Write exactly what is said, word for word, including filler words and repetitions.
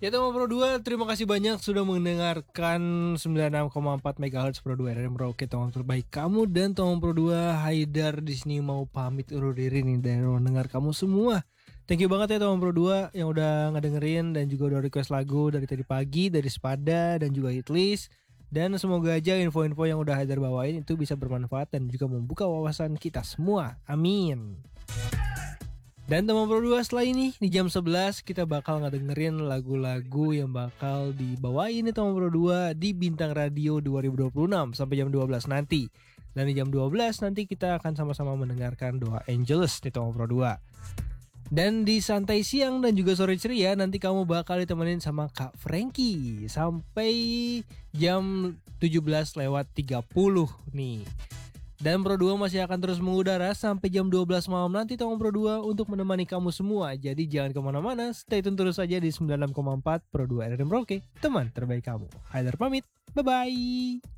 Ya teman Pro dua, terima kasih banyak sudah mendengarkan sembilan puluh enam koma empat megahertz Pro dua R R M Rocket, teman terbaik kamu. Dan teman Pro dua, Haidar di sini mau pamit undur diri nih dari mendengar kamu semua. Thank you banget ya teman Pro dua yang udah ngedengerin dan juga udah request lagu dari tadi pagi, dari Spada dan juga Hitlist. Dan semoga aja info-info yang udah Haidar bawain itu bisa bermanfaat dan juga membuka wawasan kita semua. Amin. Dan teman Pro dua, setelah ini di jam sebelas kita bakal ngedengerin lagu-lagu yang bakal dibawain nih teman Pro dua di Bintang Radio dua ribu dua puluh enam sampai jam dua belas nanti. Dan di jam dua belas nanti kita akan sama-sama mendengarkan Doa Angelus nih teman Pro dua. Dan di Santai Siang dan juga Sore Ceria nanti kamu bakal ditemenin sama Kak Frankie sampai jam tujuh belas lewat tiga puluh nih. Dan Pro dua masih akan terus mengudara sampai jam dua belas malam nanti teman Pro dua untuk menemani kamu semua. Jadi jangan kemana-mana, stay tune terus saja di sembilan puluh enam koma empat Pro dua R R M Rocket, teman terbaik kamu. Haidar pamit, bye-bye.